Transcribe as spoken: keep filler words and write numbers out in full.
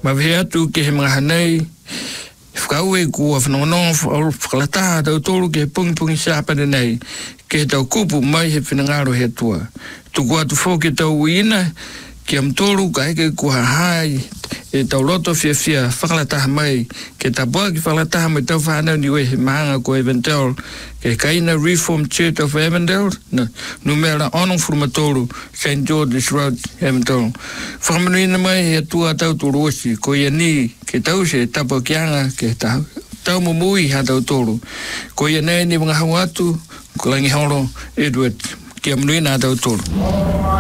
Ma vea tu ke he mga hanei, whakau e kua whanonga whakalataha tau tolu ke he pungi pungi sāpane nei, ke he tau kupu mai he whinangaro he tua. Tuku atu whoke tau uina, ki am tolu ka heke kua hai, e tau loto fia fia whakalataha mai, ke ta boa ki whakalataha mai tau whanau niwe he mahanga ko Avondale, ke kaina Reformed Church of Avondale, na numera onong furumatoru, Saint George's Road, Avondale. Whakamanuina mai he tua tau tolu osi, ko ia ni, ke tau se tapo kianga, ke tau, tau mumui ha tau tolu. Ko ia nei ni mga hau atu, ko langi horo Edward, ki amanuina ha tau tolu.